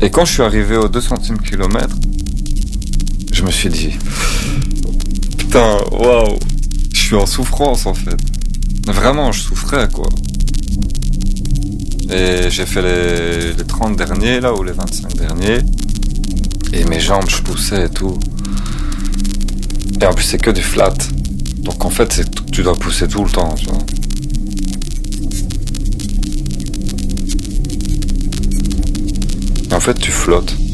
Et quand je suis arrivé aux 2 centimes kilomètre, je me suis dit, putain, waouh, je suis en souffrance en fait. Vraiment, je souffrais quoi. Et j'ai fait les 30 derniers là, ou les 25 derniers. Et mes jambes, je poussais et tout. Et en plus, c'est que du flat. Donc en fait, tu dois pousser tout le temps, tu vois. Et en fait, tu flottes.